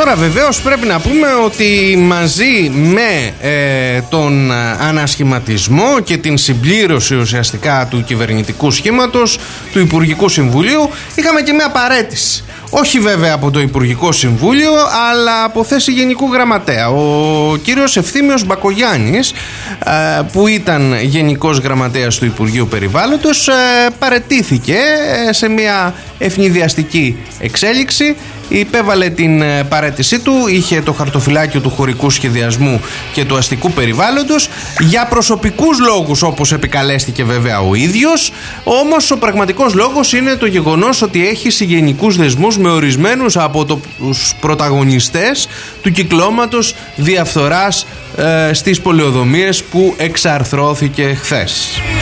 Τώρα βεβαίως πρέπει να πούμε ότι μαζί με τον ανασχηματισμό και την συμπλήρωση ουσιαστικά του κυβερνητικού σχήματος του Υπουργικού Συμβουλίου είχαμε και μια παραίτηση. Όχι βέβαια από το Υπουργικό Συμβούλιο, αλλά από θέση Γενικού Γραμματέα. Ο κύριος Ευθύμιος Μπακογιάννης, που ήταν Γενικός Γραμματέας του Υπουργείου Περιβάλλοντος, παραιτήθηκε σε μια ευνηδιαστική εξέλιξη. Υπέβαλε την παραίτησή του, είχε το χαρτοφυλάκιο του χωρικού σχεδιασμού και του αστικού περιβάλλοντος για προσωπικούς λόγους, όπως επικαλέστηκε βέβαια ο ίδιος. Όμως ο πραγματικός λόγος είναι το γεγονός ότι έχει συγγενικούς δεσμούς με ορισμένους από τους πρωταγωνιστές του κυκλώματος διαφθοράς στις πολεοδομίες που εξαρθρώθηκε χθες.